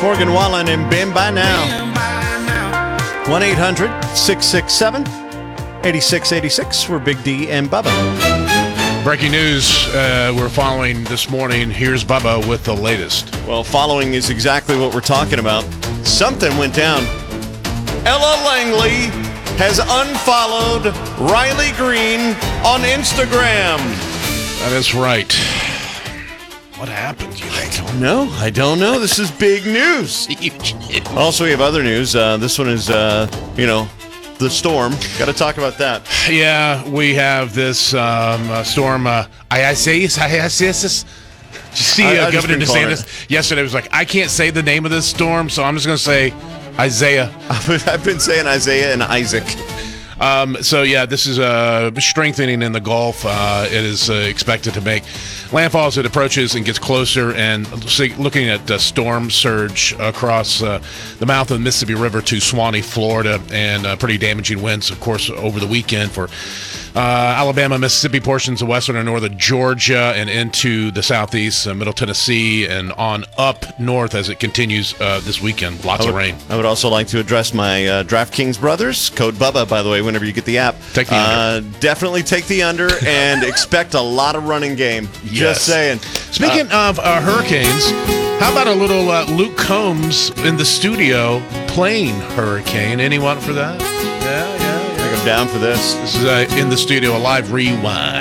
Morgan Wallen and Bim by now. 1-800-667-8686. We're Big D and Bubba. Breaking news we're following this morning. Here's Bubba with the latest. Well, following is exactly what we're talking about. Something went down. Ella Langley has unfollowed Riley Green on Instagram. That is right. What happened, you think? I don't know. This is big news. Huge news. Also, we have other news. This one is, the storm. Got to talk about that. Yeah, we have this storm. Isaias. Did you see Governor DeSantis yesterday was like, I can't say the name of this storm, so I'm just going to say Isaiah. I've been saying Isaiah and Isaac. This is strengthening in the Gulf. It is expected to make landfall as it approaches and gets closer, and looking at storm surge across the mouth of the Mississippi River to Suwannee, Florida, and pretty damaging winds, of course, over the weekend for Alabama, Mississippi, portions of western and northern Georgia, and into the southeast, Middle Tennessee, and on up north as it continues this weekend. Lots of rain. I would also like to address my DraftKings brothers. Code Bubba, by the way, whenever you get the app. Take the under. Definitely take the under and expect a lot of running game. Yes. Just saying. Speaking of hurricanes, how about a little Luke Combs in the studio playing Hurricane? Anyone for that? Yeah. I'm down for this. This is in the studio, a live rewind.